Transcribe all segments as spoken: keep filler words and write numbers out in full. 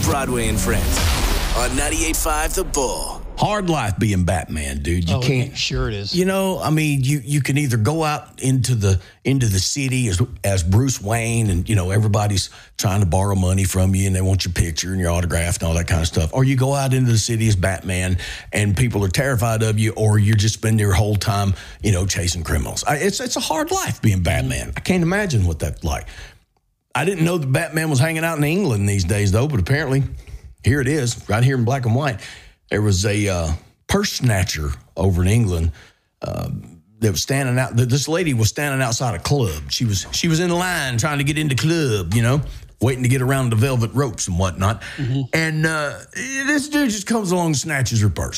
Broadway and Friends on ninety-eight point five The Bull. Hard life being Batman, dude. You oh, can't. Sure it is. You know, I mean, you, you can either go out into the into the city as as Bruce Wayne, and you know everybody's trying to borrow money from you, and they want your picture and your autograph and all that kind of stuff. Or you go out into the city as Batman, and people are terrified of you, or you just spend your whole time, you know, chasing criminals. I, it's it's a hard life being Batman. I can't imagine what that's like. I didn't know that Batman was hanging out in England these days, though, but apparently here it is, right here in black and white. There was a uh, purse snatcher over in England uh, that was standing out. This lady was standing outside a club. She was she was in line trying to get into club, you know, waiting to get around the velvet ropes and whatnot. Mm-hmm. And uh, this dude just comes along and snatches her purse.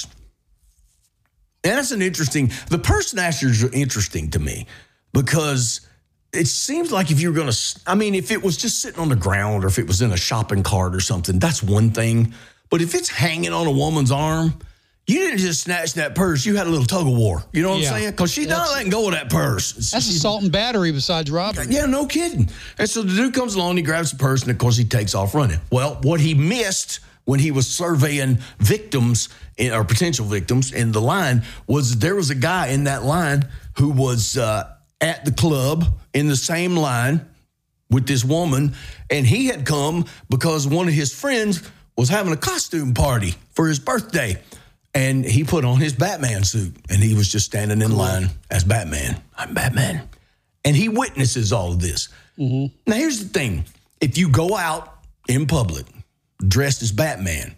And that's an interesting, the purse snatchers are interesting to me because it seems like if you were going to, I mean, if it was just sitting on the ground or if it was in a shopping cart or something, that's one thing. But if it's hanging on a woman's arm, you didn't just snatch that purse. You had a little tug of war. You know what yeah. I'm saying? Because she's not letting go of that purse. That's she's, assault and battery besides robbery. Yeah, no kidding. And so the dude comes along, he grabs the purse, and of course he takes off running. Well, what he missed when he was surveying victims in, or potential victims in the line was there was a guy in that line who was uh, at the club in the same line with this woman, and he had come because one of his friends was having a costume party for his birthday. And he put on his Batman suit, and he was just standing in line as Batman. I'm Batman. And he witnesses all of this. Mm-hmm. Now, here's the thing. If you go out in public dressed as Batman,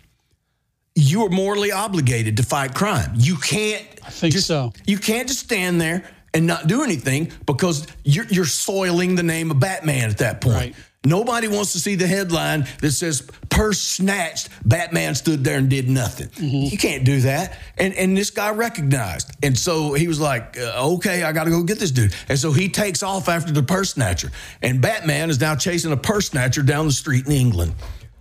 you are morally obligated to fight crime. You can't. I think just, so. You can't just stand there and not do anything because you're, you're soiling the name of Batman at that point. Right. Nobody wants to see the headline that says, purse snatched, Batman stood there and did nothing. Mm-hmm. You can't do that. And and this guy recognized. And so he was like, uh, okay, I got to go get this dude. And so he takes off after the purse snatcher. And Batman is now chasing a purse snatcher down the street in England.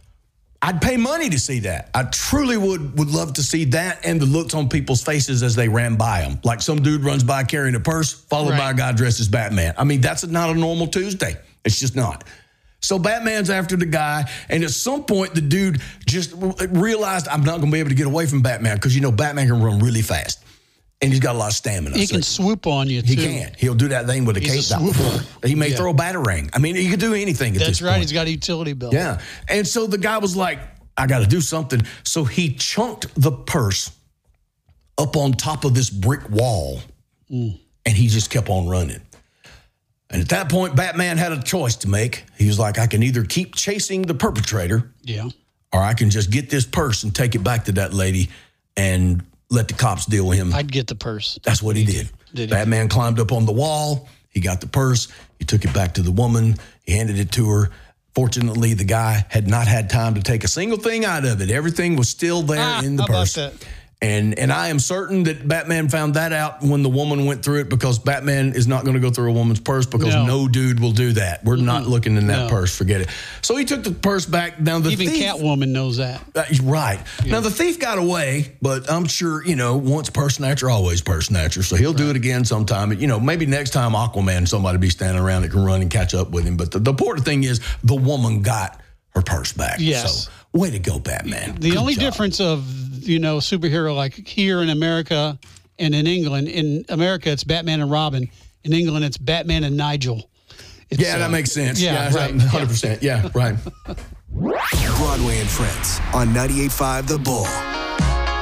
I'd pay money to see that. I truly would would love to see that and the looks on people's faces as they ran by him. Like some dude runs by carrying a purse, followed right. by a guy dressed as Batman. I mean, that's not a normal Tuesday. It's just not. So Batman's after the guy, and at some point, the dude just realized, I'm not going to be able to get away from Batman because, you know, Batman can run really fast, and he's got a lot of stamina. He so can swoop on you, too. He can. He'll do that thing with a he's cape down. He may yeah. throw a batarang. I mean, he could do anything at That's this right. point. He's got a utility belt. Yeah. And so the guy was like, I got to do something. So he chunked the purse up on top of this brick wall, mm. and he just kept on running. And at that point, Batman had a choice to make. He was like, I can either keep chasing the perpetrator, yeah, or I can just get this purse and take it back to that lady and let the cops deal with him. I'd get the purse. That's what he did. did Batman he? climbed up on the wall. He got the purse. He took it back to the woman. He handed it to her. Fortunately, the guy had not had time to take a single thing out of it. Everything was still there ah, in the how purse. About that? And and I am certain that Batman found that out when the woman went through it because Batman is not going to go through a woman's purse because no, no dude will do that. We're mm-hmm. not looking in that no. purse. Forget it. So he took the purse back. Now the Even thief, Catwoman knows that. Uh, right. Yeah. Now the thief got away, but I'm sure, you know, once purse snatcher, always purse snatcher. So he'll right. do it again sometime. You know, maybe next time Aquaman, somebody be standing around that can run and catch up with him. But the, the important thing is the woman got her purse back. Yes. So way to go, Batman. The Good only job. difference of, you know, superhero like here in America and in England, in America, it's Batman and Robin. In England, it's Batman and Nigel. It's, yeah, that uh, makes sense. Yeah, yeah right. one hundred percent. Yeah, right. Broadway and Friends on ninety-eight point five The Bull.